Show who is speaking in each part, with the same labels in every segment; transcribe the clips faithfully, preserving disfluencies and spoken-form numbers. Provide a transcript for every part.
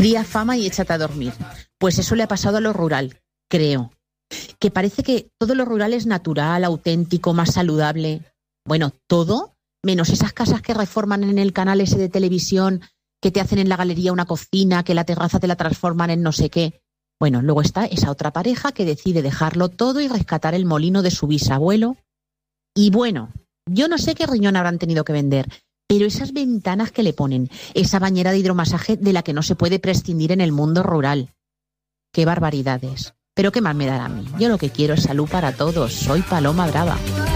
Speaker 1: Cría fama y échate a dormir. Pues eso le ha pasado a lo rural, creo. Que parece que todo lo rural es natural, auténtico, más saludable. Bueno, todo, menos esas casas que reforman en el canal ese de televisión, que te hacen en la galería una cocina, que la terraza te la transforman en no sé qué. Bueno, luego está esa otra pareja que decide dejarlo todo y rescatar el molino de su bisabuelo. Y bueno, yo no sé qué riñón habrán tenido que vender, pero esas ventanas que le ponen, esa bañera de hidromasaje de la que no se puede prescindir en el mundo rural. ¡Qué barbaridades! Pero qué más me dará a mí. Yo lo que quiero es salud para todos. Soy Paloma Brava.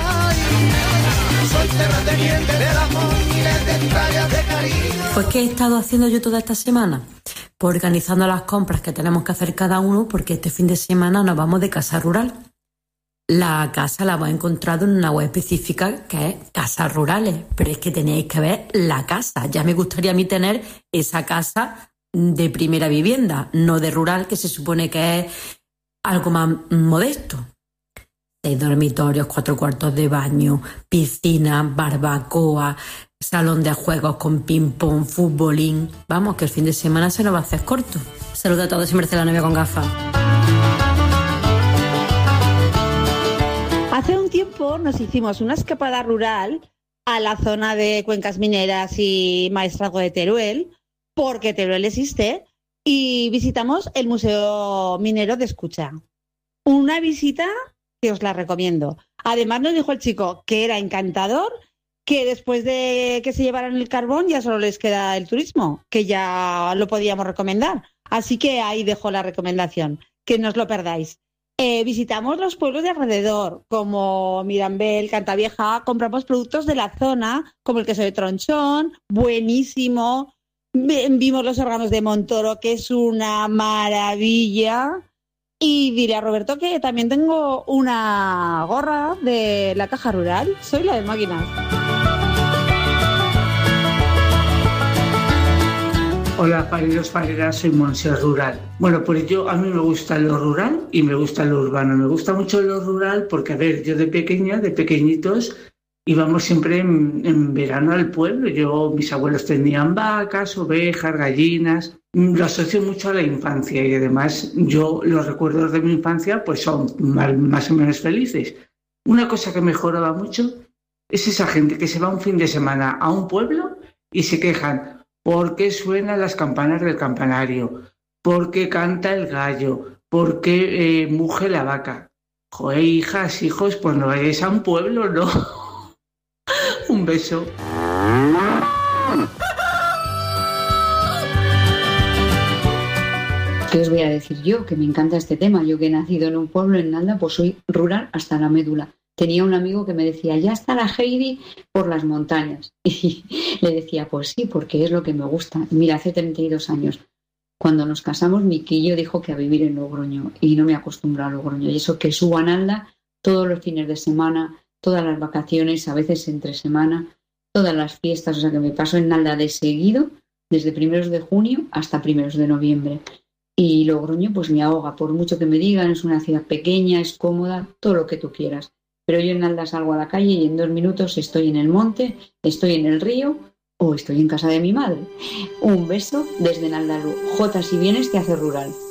Speaker 2: Pues ¿qué he estado haciendo yo toda esta semana? Pues organizando las compras que tenemos que hacer cada uno, porque este fin de semana nos vamos de casa rural. La casa la hemos encontrado en una web específica que es Casas Rurales, pero es que tenéis que ver la casa. Ya me gustaría a mí tener esa casa de primera vivienda, no de rural, que se supone que es algo más modesto. Seis dormitorios, cuatro cuartos de baño, piscina, barbacoa, salón de juegos con ping-pong, futbolín. Vamos, que el fin de semana se nos va a hacer corto. Saludos a todos y merece la novia con gafas.
Speaker 3: Hace un tiempo nos hicimos una escapada rural a la zona de Cuencas Mineras y Maestrazgo de Teruel, porque Teruel existe, y visitamos el Museo Minero de Escucha. Una visita que os la recomiendo. Además nos dijo el chico que era encantador, que después de que se llevaran el carbón ya solo les queda el turismo, que ya lo podíamos recomendar. Así que ahí dejo la recomendación, que no os lo perdáis. Eh, visitamos los pueblos de alrededor, como Mirambel, Cantavieja, compramos productos de la zona, como el queso de Tronchón, buenísimo. Vimos los órganos de Montoro, que es una maravilla. Y diré a Roberto que también tengo una gorra de la Caja Rural. Soy la de máquinas.
Speaker 4: Hola, fareros, fareras, soy Monse Rural. Bueno, pues yo, a mí me gusta lo rural y me gusta lo urbano. Me gusta mucho lo rural porque, a ver, yo de pequeña, de pequeñitos, íbamos siempre en, en verano al pueblo. Yo, mis abuelos tenían vacas, ovejas, gallinas. Lo asocio mucho a la infancia y además yo los recuerdos de mi infancia pues son más, más o menos felices. Una cosa que mejoraba mucho es esa gente que se va un fin de semana a un pueblo y se quejan porque suenan las campanas del campanario, porque canta el gallo, porque eh, muge la vaca. Joder, hijas, hijos, pues no vayáis a un pueblo, ¿no? Un beso.
Speaker 5: ¿Qué os voy a decir yo? Que me encanta este tema. Yo que he nacido en un pueblo, en Nalda, pues soy rural hasta la médula. Tenía un amigo que me decía, ya está la Heidi por las montañas. Y le decía, pues sí, porque es lo que me gusta. Y mira, hace treinta y dos años, cuando nos casamos, mi quillo dijo que a vivir en Logroño. Y no me acostumbro a Logroño. Y eso que subo a Nalda todos los fines de semana, todas las vacaciones, a veces entre semana, todas las fiestas. O sea que me paso en Nalda de seguido, desde primeros de junio hasta primeros de noviembre. Y Logroño pues me ahoga, por mucho que me digan, es una ciudad pequeña, es cómoda, todo lo que tú quieras. Pero yo en Nalda salgo a la calle y en dos minutos estoy en el monte, estoy en el río o estoy en casa de mi madre. Un beso desde Naldalú. Jota, si vienes te hace rural.